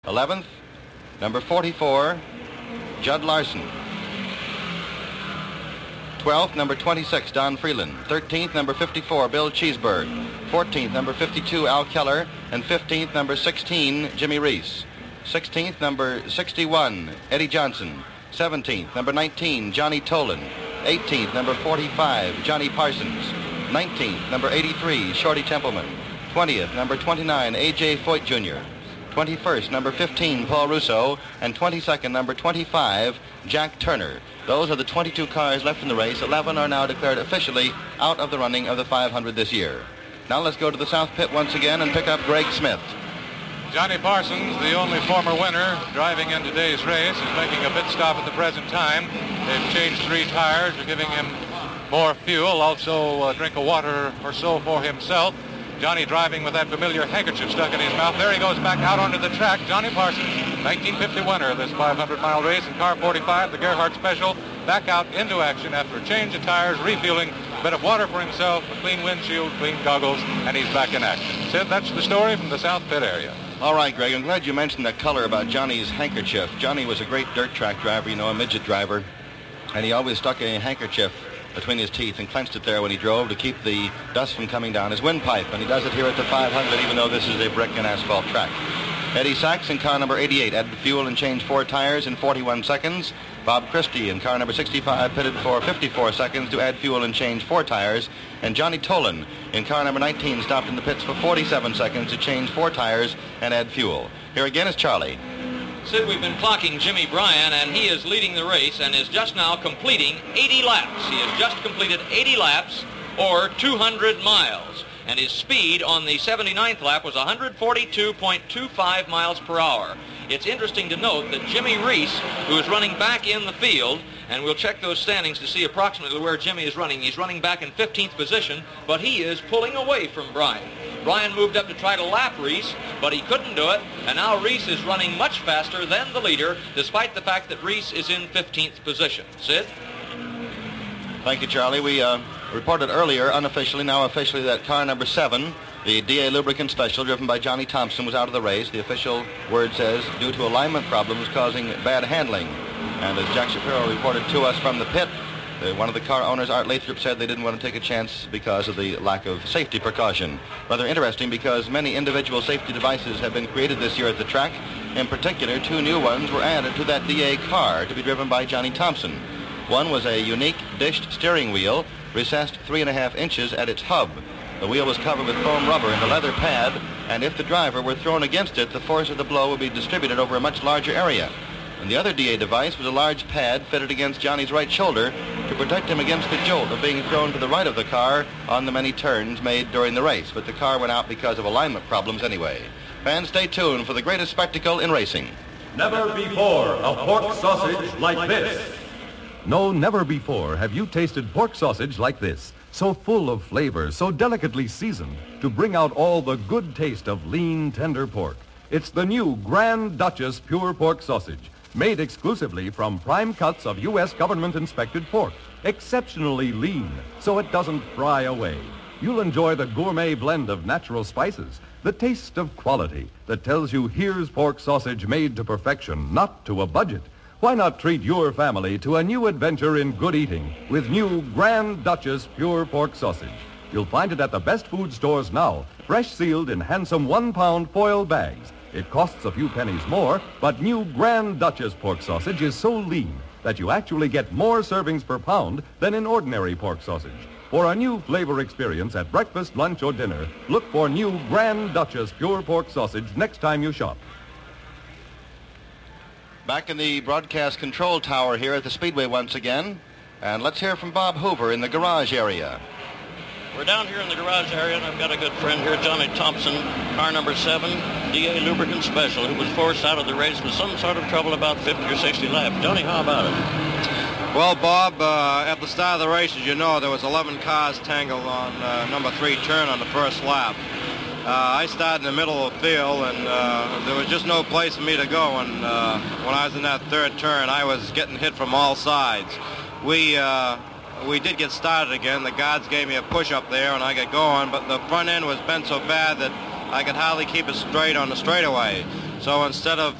11th, number 44, Judd Larson. 12th, number 26, Don Freeland. 13th, number 54, Bill Cheeseburg. 14th, number 52, Al Keller. And 15th, number 16, Jimmy Reese. 16th, number 61, Eddie Johnson. 17th, number 19, Johnny Tolan. 18th, number 45, Johnny Parsons. 19th, number 83, Shorty Templeman. 20th, number 29, A.J. Foyt Jr. 21st, number 15, Paul Russo. And 22nd, number 25, Jack Turner. Those are the 22 cars left in the race. 11 are now declared officially out of the running of the 500 this year. Now let's go to the South Pit once again and pick up Greg Smith. Johnny Parsons, the only former winner driving in today's race, is making a pit stop at the present time. They've changed 3 tires. They're giving him more fuel, also a drink of water or so for himself. Johnny driving with that familiar handkerchief stuck in his mouth. There he goes back out onto the track. Johnny Parsons, 1950 winner of this 500-mile race in car 45, the Gerhardt Special, back out into action after a change of tires, refueling, a bit of water for himself, a clean windshield, clean goggles, and he's back in action. Sid, that's the story from the South Pit area. All right, Greg, I'm glad you mentioned that color about Johnny's handkerchief. Johnny was a great dirt track driver, you know, a midget driver, and he always stuck a handkerchief between his teeth and clenched it there when he drove to keep the dust from coming down his windpipe, and he does it here at the 500, even though this is a brick and asphalt track. Eddie Sachs in car number 88 added fuel and changed 4 tires in 41 seconds. Bob Christie in car number 65 pitted for 54 seconds to add fuel and change 4 tires. And Johnny Tolan in car number 19 stopped in the pits for 47 seconds to change 4 tires and add fuel. Here again is Charlie. Sid, we've been clocking Jimmy Bryan, and he is leading the race and is just now completing 80 laps. He has just completed 80 laps, or 200 miles. And his speed on the 79th lap was 142.25 miles per hour. It's interesting to note that Jimmy Reese, who is running back in the field, and we'll check those standings to see approximately where Jimmy is running. He's running back in 15th position, but he is pulling away from Bryan. Bryan moved up to try to lap Reese, but he couldn't do it, and now Reese is running much faster than the leader, despite the fact that Reese is in 15th position. Sid? Thank you, Charlie. We reported earlier, unofficially, now officially, that car number 7, the DA Lubricant Special, driven by Johnny Thompson, was out of the race. The official word says due to alignment problems causing bad handling. And as Jack Shapiro reported to us from the pit, one of the car owners, Art Lathrop, said they didn't want to take a chance because of the lack of safety precaution. Rather interesting because many individual safety devices have been created this year at the track. In particular, 2 new ones were added to that DA car to be driven by Johnny Thompson. One was a unique dished steering wheel, recessed 3.5 inches at its hub. The wheel was covered with foam rubber and a leather pad, and if the driver were thrown against it, the force of the blow would be distributed over a much larger area. And the other DA device was a large pad fitted against Johnny's right shoulder to protect him against the jolt of being thrown to the right of the car on the many turns made during the race. But the car went out because of alignment problems anyway. Fans, stay tuned for the greatest spectacle in racing. Never before a pork sausage like this. No, never before have you tasted pork sausage like this. So full of flavor, so delicately seasoned to bring out all the good taste of lean, tender pork. It's the new Grand Duchess Pure Pork Sausage, made exclusively from prime cuts of U.S. government-inspected pork. Exceptionally lean, so it doesn't fry away. You'll enjoy the gourmet blend of natural spices, the taste of quality that tells you here's pork sausage made to perfection, not to a budget. Why not treat your family to a new adventure in good eating with new Grand Duchess Pure Pork Sausage? You'll find it at the best food stores now, fresh sealed in handsome 1-pound foil bags. It costs a few pennies more, but new Grand Duchess Pork Sausage is so lean that you actually get more servings per pound than in ordinary pork sausage. For a new flavor experience at breakfast, lunch, or dinner, look for new Grand Duchess Pure Pork Sausage next time you shop. Back in the broadcast control tower here at the Speedway once again. And let's hear from Bob Hoover in the garage area. We're down here in the garage area, and I've got a good friend here, Johnny Thompson, car number 7, DA Lubricant Special, who was forced out of the race with some sort of trouble about 50 or 60 laps. Johnny, how about it? Well, Bob, at the start of the race, as you know, there was 11 cars tangled on number 3 turn on the first lap. I started in the middle of the field, and there was just no place for me to go. And when I was in that 3rd turn, I was getting hit from all sides. We did get started again. The guards gave me a push up there, and I got going. But the front end was bent so bad that I could hardly keep it straight on the straightaway. So instead of